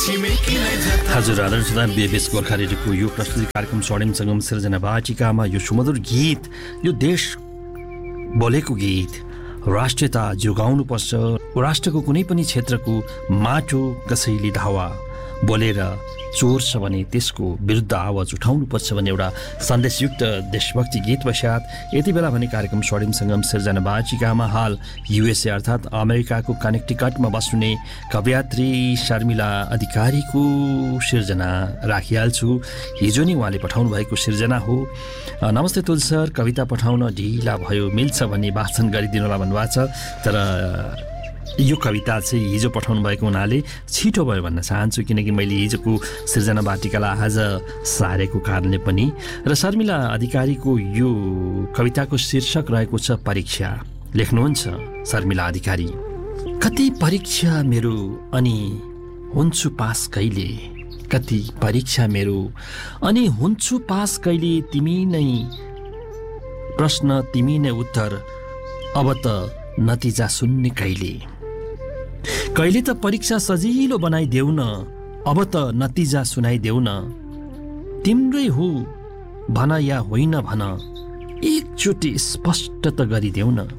हजुर आदरणीय बेबेस गोर्खा रेडियोको यो प्रस्तुति कार्यक्रम स्वर्णिम सङ्गम सिर्जना वाटिकामा यो सुमधुर गीत, यो देश बोलेको गीत, राष्ट्रियता जोगाउनुपर्छ, राष्ट्रको कुनै पनि क्षेत्रको माटो कसैले धावा बोलेर चोर्छ भने त्यसको विरुद्ध आवाज उठाउनुपर्छ भन्ने एउटा सन्देशयुक्त देशभक्ति गीत पश्चात यति बेला भने कार्यक्रम स्वर्णिम सङ्गम सिर्जना वाचिकामा हाल युएसए अर्थात् अमेरिकाको कनेक्टिकटमा बस्ने कवयत्री शर्मिला अधिकारीको सिर्जना राखिहाल्छु। हिजो नै उहाँले पठाउनु भएको सिर्जना हो। नमस्ते तुल सर, कविता पठाउन ढिला भयो, मिल्छ भन्ने वाचन गरिदिनु होला भन्नुभएको छ, तर यो कविता चाहिँ हिजो पठाउनु भएको हुनाले छिटो भयो भन्न चाहन्छु, किनकि मैले हिजोको सिर्जना वाटिकालाई आज सारेको कारणले पनि। र शर्मिला अधिकारीको यो कविताको शीर्षक रहेको छ परीक्षा। लेख्नुहुन्छ शर्मिला अधिकारी, कति परीक्षा मेरो अनि हुन्छु पास कहिले, कति परीक्षा मेरो अनि हुन्छु पास कहिले, तिमी नै प्रश्न तिमी नै उत्तर, अब त नतिजा सुन्ने कहिले, कहिले त परीक्षा सजिलो बनाइदेऊ न, अब त नतिजा सुनाइदेऊ न, तिम्रै हो भन या होइन भन, एकचोटि स्पष्ट त गरिदेऊ न,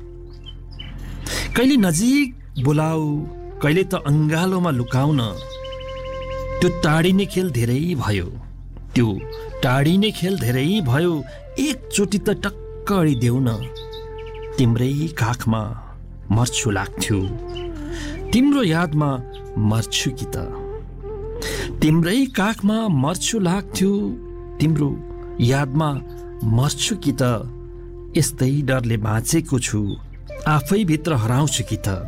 कहिले नजिक बोलाऊ कहिले त अङ्गालोमा लुकाउन, त्यो टाढिने खेल धेरै भयो, त्यो टाढिने खेल धेरै भयो, एकचोटि त टक्क अडिदेऊ न, तिम्रै काखमा मर्छु लाग्थ्यो, तिम्रो यादमा मर्छु कि त, तिम्रै काखमा मर्छु लाग्थ्यो, तिम्रो यादमा मर्छु कि त, यस्तै डरले बाँचेको छु, आफै भित्र हराउँछु कि त,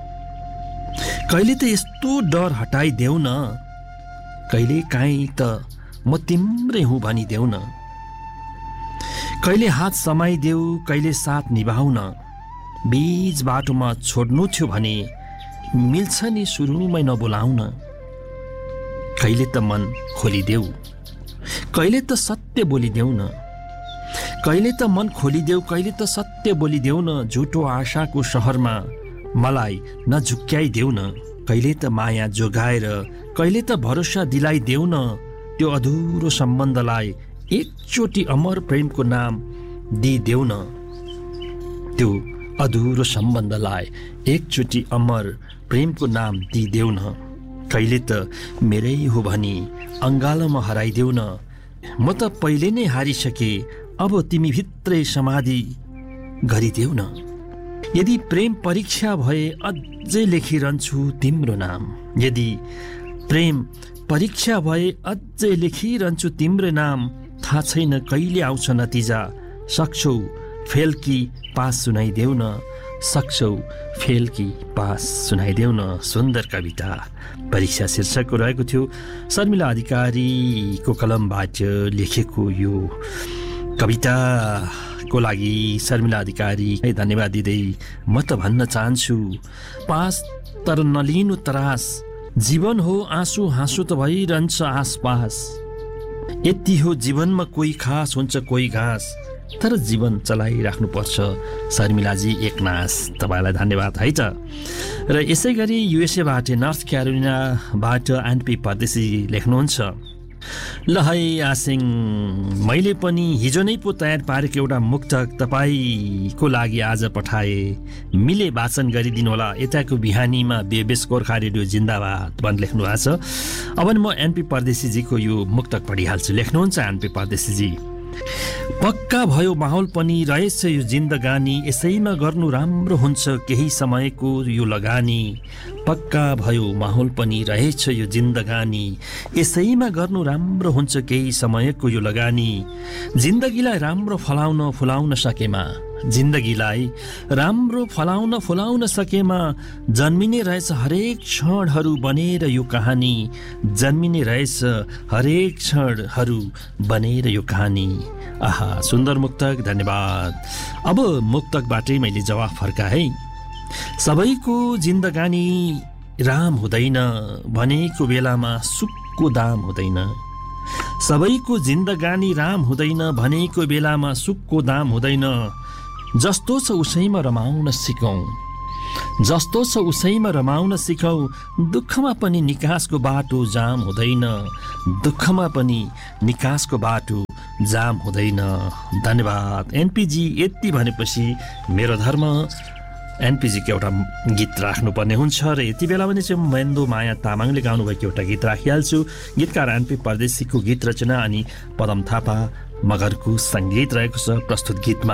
कहिले त यस्तो डर हटाइदेऊ न, कहिले काहीँ त म तिम्रै हुँ भनिदेऊ न, कहिले हात समाइदेऊ कहिले साथ निभाउन, बीच बाटोमा छोड्नु थियो भने मिल्छ नि सुरुमै नबोलाउन, कहिले त मन खोलिदेऊ कहिले त सत्य बोलिदेऊ न, कहिले त मन खोलिदेऊ कहिले त सत्य बोलिदेऊ न, झुटो आशाको सहरमा मलाई नझुक्क्याइदेऊ न, कहिले त माया जोगाएर कहिले त भरोसा दिलाइदेऊ न, त्यो अधुरो सम्बन्धलाई एकचोटि अमर प्रेमको नाम दिइदेऊ न, त्यो अधुरो सम्बन्धलाई एकचोटि अमर प्रेमको नाम दिइदेऊ न, कहिले त मेरै हो भनी अङ्गालोमा हराइदेऊ न, म त पहिले नै हारिसके, अब तिमी भित्रै समाधि गरिदेऊ न, यदि प्रेम परीक्षा भए अझै लेखिरहन्छु तिम्रो नाम, यदि प्रेम परीक्षा भए अझै लेखिरहन्छु तिम्रो नाम, थाहा छैन कहिले आउँछ नतिजा, सक्छौ फेल कि पास सुनाइदेऊ न, सक्छौ फेल कि पास सुनाइदेऊ न। सुन्दर कविता परीक्षा शीर्षकको रहेको थियो। शर्मिला अधिकारीको कलमबाट लेखेको यो कविताको लागि शर्मिला अधिकारी धन्यवाद दिँदै म त भन्न चाहन्छु, पास तर नलिनु त्रास, जीवन हो आँसु हाँसु त भइरहन्छ आसपास, यति हो जीवनमा कोही खास हुन्छ कोही घाँस, तर जीवन चलाइराख्नुपर्छ। शर्मिलाजी एकनास, तपाईँलाई धन्यवाद है त। र यसै गरी युएसएबाट नर्थ क्यारोलिनाबाट एनपी परदेशी लेख्नुहुन्छ, ल है आसिङ, मैले पनि हिजो नै पो तयार पारेको एउटा मुक्तक तपाईँको लागि आज पठाए, मिले वाचन गरिदिनु होला, यताको बिहानीमा बेबेस गोर्खा रेडियो जिन्दाबाद भन् लेख्नु भएको छ। अब म एनपी परदेशीजीको यो मुक्तक पढिहाल्छु। लेख्नुहुन्छ एनपी परदेशीजी, पक्का भयो माहौल पनि रहेछ यो जिन्दगानी, यसैमा गर्नु राम्रो हुन्छ केही समयको यो लगानी, पक्का भयो माहौल पनि रहेछ यो जिन्दगानी, यसैमा गर्नु राम्रो हुन्छ केही समयको यो लगानी, जिन्दगीलाई राम्रो फुलाउन सकेमा, जिन्दगीलाई राम्रो फुलाउन सकेमा, जन्मिने रहेछ हरेक क्षणहरू बनेर यो कहानी, जन्मिने रहेछ हरेक क्षणहरू बनेर यो कहानी। आहा, सुन्दर मुक्तक, धन्यवाद। अब मुक्तकबाटै मैले जवाफ फर्काएँ। सबैको जिन्दगानी राम हुँदैन, भनेको बेलामा सुखको दाम हुँदैन, सबैको जिन्दगानी राम हुँदैन, भनेको बेलामा सुखको दाम हुँदैन, जस्तो छ उसैमा रमाउन सिकौँ, जस्तो छ उसैमा रमाउन सिकौ, दुःखमा पनि निकासको बाटो जाम हुँदैन, दुःखमा पनि निकासको बाटो जाम हुँदैन। धन्यवाद एनपीजी। यति भनेपछि मेरो धर्म एनपीजीको एउटा गीत राख्नुपर्ने हुन्छ र यति बेला पनि चाहिँ मेन्दो माया तामाङले गाउनुभएको एउटा गीत राखिहाल्छु। गीतकार एनपी परदेशीको गीत रचना अनि पदम थापा मगरको सङ्गीत रहेको छ प्रस्तुत गीतमा।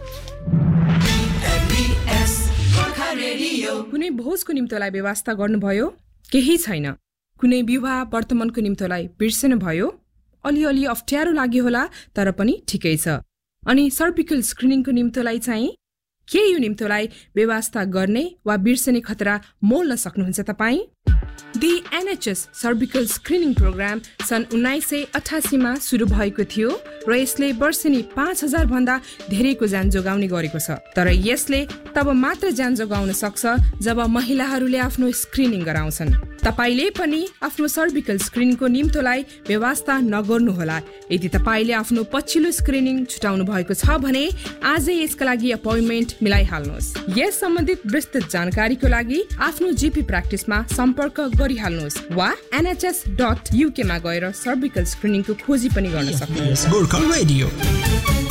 कुनै भोजको निम्तोलाई व्यवस्था गर्नुभयो? केही छैन। कुनै विवाह वर्तमानको निम्तोलाई बिर्सनु भयो? अलिअलि अप्ठ्यारो लाग्यो होला, तर पनि ठिकै छ। अनि सर्भिकल स्क्रिनिङको निम्तोलाई चाहिँ के यो निम्तोलाई व्यवस्था गर्ने वा बिर्सने खतरा मोल्न सक्नुहुन्छ तपाईँ? The NHS cervical screening programme सन् 1988 सुरु भएको थियो र यसले वर्षेनी 5000 भन्दा धेरैको ज्यान जोगाउने गरेको छ। तर यसले तब मात्र ज्यान जोगाउन सक्छ जब महिलाहरूले आफ्नो स्क्रिनिङ गराउँछन्। तपाईले पनि आफ्नो सर्भिकल स्क्रिनिङको निम्तोलाई व्यवस्था नगर्नुहोला। यदि तपाईले आफ्नो पछिल्लो स्क्रिनिङ छुटाउनु भएको छ भने आजै यसका लागि अपोइन्टमेन्ट मिलाइहाल्नुहोस्। यस सम्बन्धित विस्तृत जानकारीको लागि आफ्नो जीपी प्र्याक्टिसमा सम्पर्क गरिहाल्नुहोस् वा nhs.uk मा गएर सर्भिकल स्क्रिनिङको खोजी पनि गर्न सक्नुहुन्छ।